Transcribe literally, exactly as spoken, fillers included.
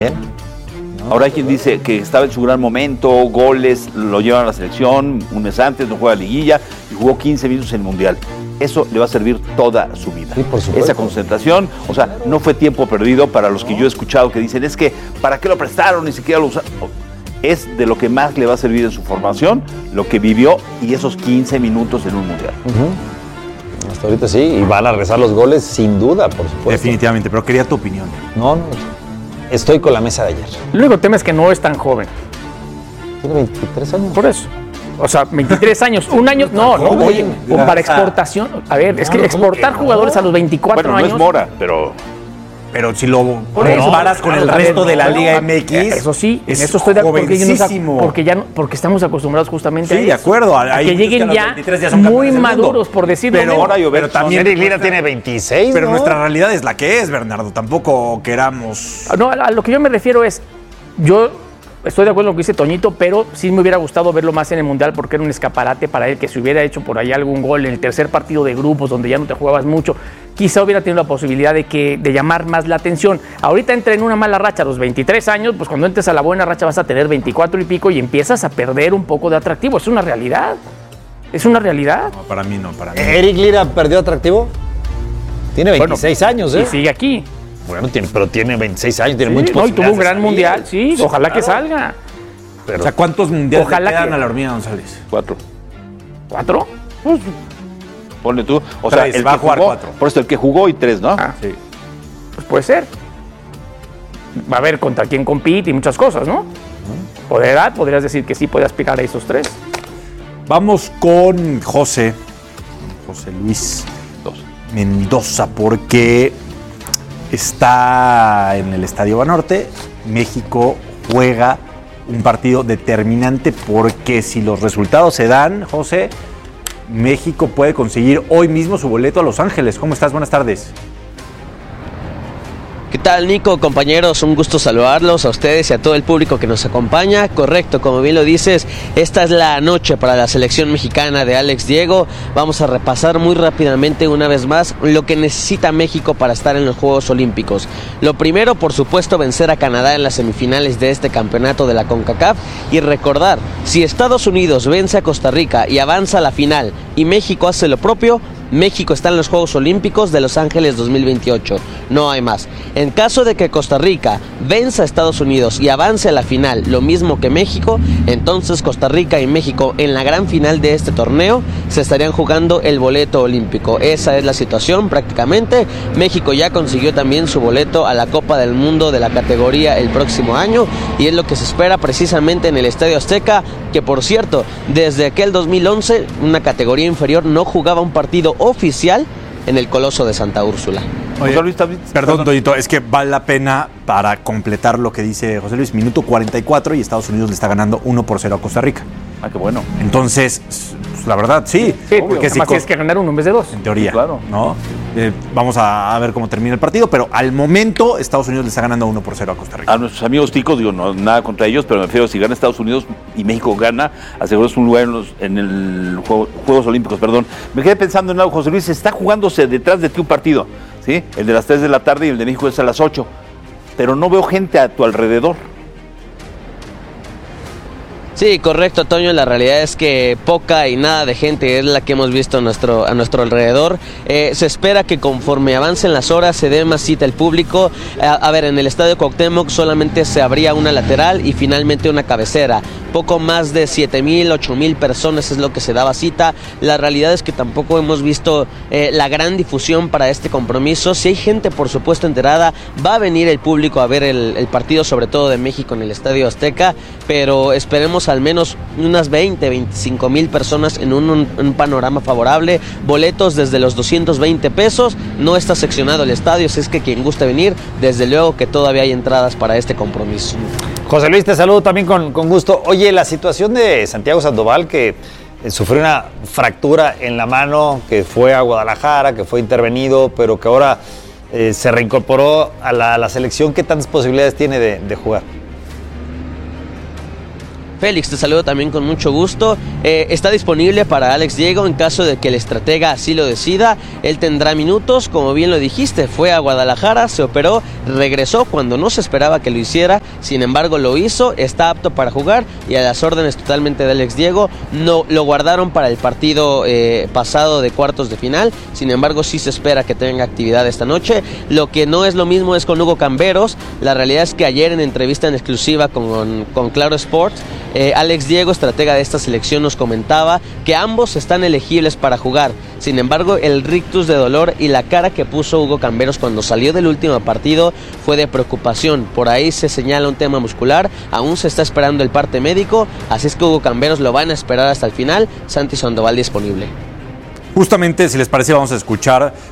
No, Ahora hay quien dice que estaba en su gran momento, goles, lo llevan a la selección, un mes antes, no juega liguilla y jugó quince minutos en el Mundial. Eso le va a servir toda su vida. Sí, por supuesto. Esa concentración, o sea, no fue tiempo perdido para los que yo he escuchado que dicen, es que, ¿para qué lo prestaron? Ni siquiera lo usaron. Es de lo que más le va a servir en su formación, lo que vivió y esos quince minutos en un Mundial. Uh-huh. Hasta ahorita sí, y van a regresar los goles sin duda, por supuesto. Definitivamente, pero quería tu opinión. No, no, estoy con la mesa de ayer. El único tema es que no es tan joven. Tiene veintitrés años. Por eso. O sea, veintitrés años, un año, no, no, oye, para exportación, a ver, es que exportar jugadores a los veinticuatro bueno, años. no es Mora, pero... Pero si lo comparas con el resto de la Liga M X, eso sí, en eso estoy de acuerdo, porque, porque ya no, porque estamos acostumbrados justamente sí, a eso. de acuerdo, a que lleguen que ya, ya son muy maduros, por decirlo. Pero, ahora yo, pero también Eric Lira tiene veintiséis, pero ¿no? nuestra realidad es la que es, Bernardo. Tampoco queramos. No, a lo que yo me refiero es, yo estoy de acuerdo con lo que dice Toñito, pero sí me hubiera gustado verlo más en el Mundial porque era un escaparate para él, que se hubiera hecho por ahí algún gol en el tercer partido de grupos donde ya no te jugabas mucho, quizá hubiera tenido la posibilidad de, que, de llamar más la atención. Ahorita entra en una mala racha a los veintitrés años, pues cuando entres a la buena racha vas a tener veinticuatro y pico y empiezas a perder un poco de atractivo. Es una realidad. Es una realidad. No, para mí no, para mí. ¿Eric Lira perdió atractivo? Tiene veintiséis bueno, años, ¿eh? Y sigue aquí. Bueno, tiene, pero tiene veintiséis años, tiene sí, muchos no, y tuvo un gran mundial, sí, sí, ojalá claro. que salga. Pero, o sea, ¿cuántos mundiales ojalá le quedan que... a la hormiga González? Cuatro. ¿Cuatro? Pues, ponle tú. O tres, sea, el va que a jugar jugó, cuatro. Por eso el que jugó y tres, ¿no? Ah, sí. Pues puede ser. Va a ver contra quién compite y muchas cosas, ¿no? Por edad podrías decir que sí puede aspirar a esos tres. Vamos con José. José Luis Mendoza, porque está en el Estadio Banorte. México juega un partido determinante porque si los resultados se dan, José, México puede conseguir hoy mismo su boleto a Los Ángeles. ¿Cómo estás? Buenas tardes. ¿Qué tal, Nico? Compañeros, un gusto saludarlos a ustedes y a todo el público que nos acompaña. Correcto, como bien lo dices, esta es la noche para la selección mexicana de Alex Diego. Vamos a repasar muy rápidamente una vez más lo que necesita México para estar en los Juegos Olímpicos. Lo primero, por supuesto, vencer a Canadá en las semifinales de este campeonato de la CONCACAF y recordar, si Estados Unidos vence a Costa Rica y avanza a la final y México hace lo propio, México está en los Juegos Olímpicos de Los Ángeles dos mil veintiocho. No hay más. En caso de que Costa Rica venza a Estados Unidos y avance a la final, lo mismo que México, entonces Costa Rica y México en la gran final de este torneo se estarían jugando el boleto olímpico. Esa es la situación prácticamente. México ya consiguió también su boleto a la Copa del Mundo de la categoría el próximo año y es lo que se espera precisamente en el Estadio Azteca, que por cierto, desde aquel dos mil once, una categoría inferior no jugaba un partido oficial en el Coloso de Santa Úrsula. Oye, José Luis, perdón, Toñito, es que vale la pena para completar lo que dice José Luis. Minuto cuarenta y cuatro y Estados Unidos le está ganando uno por cero a Costa Rica. Ah, qué bueno. Entonces, pues, la verdad, sí. Sí, porque si tienes que ganar uno en vez de dos. En teoría, sí, claro. ¿no? Eh, vamos a, a ver cómo termina el partido, pero al momento Estados Unidos le está ganando uno por cero a Costa Rica. A nuestros amigos ticos, digo, no nada contra ellos, pero me refiero, si gana Estados Unidos y México gana, aseguras un lugar en, los, en el Juego, Juegos Olímpicos, perdón. Me quedé pensando en algo, José Luis, está jugándose detrás de ti un partido, ¿sí? El de las tres de la tarde y el de México es a las ocho, pero no veo gente a tu alrededor. Sí, correcto, Toño. La realidad es que poca y nada de gente es la que hemos visto a nuestro, a nuestro alrededor. Eh, se espera que conforme avancen las horas se dé más cita al público. A, a ver, en el Estadio Cuauhtémoc solamente se abría una lateral y finalmente una cabecera. Poco más de siete mil, ocho mil personas es lo que se daba cita. La realidad es que tampoco hemos visto eh, la gran difusión para este compromiso. Si hay gente, por supuesto, enterada, va a venir el público a ver el, el partido, sobre todo de México en el Estadio Azteca, pero esperemos al menos unas veinte, veinticinco mil personas en un, un, un panorama favorable. Boletos desde los doscientos veinte pesos. No está seccionado el estadio, si es que quien guste venir, desde luego que todavía hay entradas para este compromiso. José Luis, te saludo también con, con gusto. Oye, la situación de Santiago Sandoval, que sufrió una fractura en la mano, que fue a Guadalajara, que fue intervenido, pero que ahora eh, se reincorporó a la, a la selección, ¿qué tantas posibilidades tiene de, de jugar? Félix, te saludo también con mucho gusto. Eh, está disponible para Alex Diego en caso de que el estratega así lo decida. Él tendrá minutos, como bien lo dijiste, fue a Guadalajara, se operó, regresó cuando no se esperaba que lo hiciera, sin embargo lo hizo, está apto para jugar y a las órdenes totalmente de Alex Diego. No lo guardaron para el partido eh, pasado de cuartos de final, sin embargo sí se espera que tenga actividad esta noche. Lo que no es lo mismo es con Hugo Camberos. La realidad es que ayer en entrevista en exclusiva con, con Claro Sports, Eh, Alex Diego, estratega de esta selección, nos comentaba que ambos están elegibles para jugar. Sin embargo, el rictus de dolor y la cara que puso Hugo Camberos cuando salió del último partido fue de preocupación. Por ahí se señala un tema muscular, aún se está esperando el parte médico, así es que Hugo Camberos lo van a esperar hasta el final. Santi Sandoval disponible. Justamente, si les parece, vamos a escuchar